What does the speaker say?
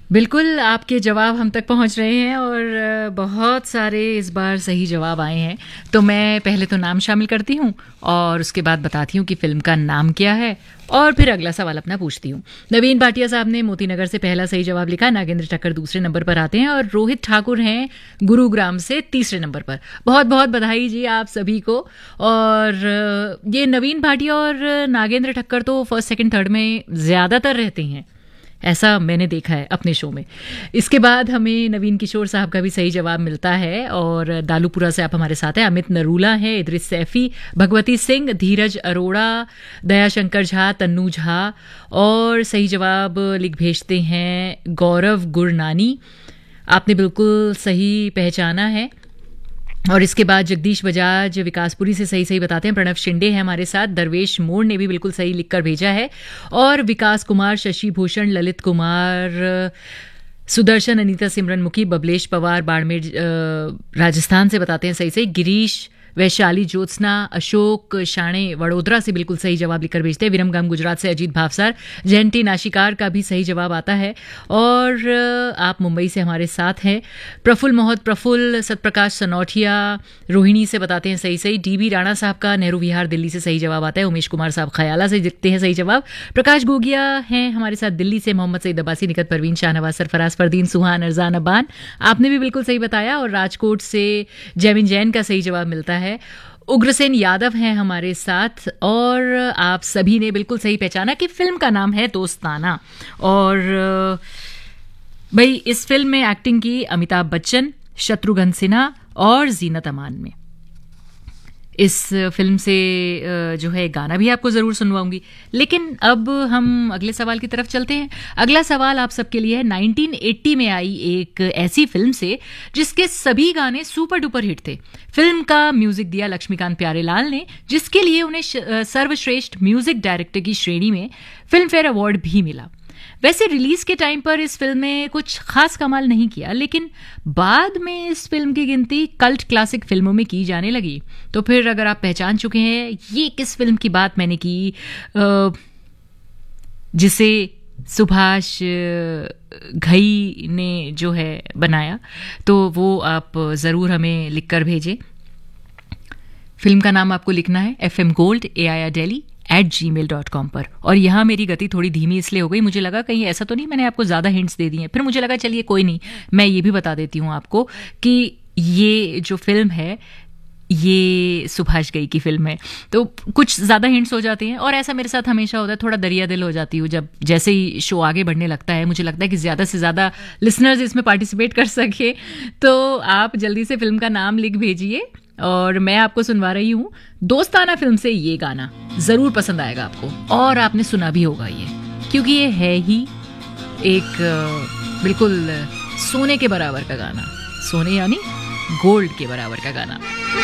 बिल्कुल, आपके जवाब हम तक पहुंच रहे हैं और बहुत सारे इस बार सही जवाब आए हैं। तो मैं पहले तो नाम शामिल करती हूं और उसके बाद बताती हूं कि फ़िल्म का नाम क्या है और फिर अगला सवाल अपना पूछती हूं। नवीन भाटिया साहब ने मोतीनगर से पहला सही जवाब लिखा, नागेंद्र ठक्कर दूसरे नंबर पर आते हैं और रोहित ठाकुर हैं गुरुग्राम से तीसरे नंबर पर। बहुत बहुत बधाई जी आप सभी को। और ये नवीन भाटिया और नागेंद्र ठक्कर तो फर्स्ट सेकंड थर्ड में ज़्यादातर रहते हैं, ऐसा मैंने देखा है अपने शो में। इसके बाद हमें नवीन किशोर साहब का भी सही जवाब मिलता है और दालूपुरा से आप हमारे साथ हैं। अमित नरूला है, इद्रिस सैफी, भगवती सिंह, धीरज अरोड़ा, दयाशंकर झा, तन्नू झा और सही जवाब लिख भेजते हैं गौरव गुरनानी। आपने बिल्कुल सही पहचाना है। और इसके बाद जगदीश बजाज विकासपुरी से सही सही बताते हैं। प्रणव शिंदे है हमारे साथ, दरवेश मोड़ ने भी बिल्कुल सही लिखकर भेजा है और विकास कुमार, शशि भूषण, ललित कुमार, सुदर्शन, अनीता सिमरन मुखी, बबलेश पवार बाड़मेर राजस्थान से बताते हैं सही सही। गिरीश, वैशाली ज्योत्सना, अशोक शाणे वडोदरा से बिल्कुल सही जवाब लिखकर भेजते हैं। विरमगाम गुजरात से अजीत भावसार, जयंती नाशिकार का भी सही जवाब आता है और आप मुंबई से हमारे साथ हैं। प्रफुल्ल मोहम्मद प्रफुल्ल, सतप्रकाश सनौठिया, रोहिणी से बताते हैं सही सही। डीबी राणा साहब का नेहरू विहार दिल्ली से सही जवाब आता है। उमेश कुमार साहब खयाला से लिखते हैं सही जवाब। प्रकाश गोगिया हैं हमारे साथ दिल्ली से। मोहम्मद सईद अब्बासी, निकत परवीन, शाहनवाज सरफराज, फरदीन सुहान, अरजान अबान, आपने भी बिल्कुल सही बताया। और राजकोट से जैमिन जैन का सही जवाब मिलता है। उग्रसेन यादव हैं हमारे साथ और आप सभी ने बिल्कुल सही पहचाना कि फिल्म का नाम है दोस्ताना। और भाई इस फिल्म में एक्टिंग की अमिताभ बच्चन, शत्रुघ्न सिन्हा और जीनत अमान ने। इस फिल्म से जो है गाना भी आपको ज़रूर सुनवाऊंगी। लेकिन अब हम अगले सवाल की तरफ चलते हैं। अगला सवाल आप सबके लिए है 1980 में आई एक ऐसी फिल्म से जिसके सभी गाने सुपर डुपर हिट थे। फिल्म का म्यूजिक दिया लक्ष्मीकांत प्यारेलाल ने, जिसके लिए उन्हें सर्वश्रेष्ठ म्यूजिक डायरेक्टर की श्रेणी में फिल्म फेयर अवार्ड भी मिला। वैसे रिलीज के टाइम पर इस फिल्म ने कुछ खास कमाल नहीं किया, लेकिन बाद में इस फिल्म की गिनती कल्ट क्लासिक फिल्मों में की जाने लगी। तो फिर अगर आप पहचान चुके हैं ये किस फिल्म की बात मैंने की जिसे सुभाष घई ने जो है बनाया, तो वो आप ज़रूर हमें लिखकर भेजें। फिल्म का नाम आपको लिखना है fmgold@airdelhi@gmail.com पर। और यहाँ मेरी गति थोड़ी धीमी इसलिए हो गई, मुझे लगा कहीं ऐसा तो नहीं मैंने आपको ज़्यादा हिंट्स दे दिए हैं। फिर मुझे लगा चलिए कोई नहीं, मैं ये भी बता देती हूँ आपको कि ये जो फिल्म है ये सुभाष घई की फिल्म है। तो कुछ ज़्यादा हिंट्स हो जाते हैं और ऐसा मेरे साथ हमेशा होता है, थोड़ा दरिया दिल हो जाती हूँ जब जैसे ही शो आगे बढ़ने लगता है। मुझे लगता है कि ज़्यादा से ज़्यादा लिसनर्स इसमें पार्टिसिपेट कर सके। तो आप जल्दी से फिल्म का नाम लिख भेजिए और मैं आपको सुनवा रही हूँ दोस्ताना फिल्म से ये गाना। ज़रूर पसंद आएगा आपको और आपने सुना भी होगा ये, क्योंकि ये है ही एक बिल्कुल सोने के बराबर का गाना। सोने यानी गोल्ड के बराबर का गाना।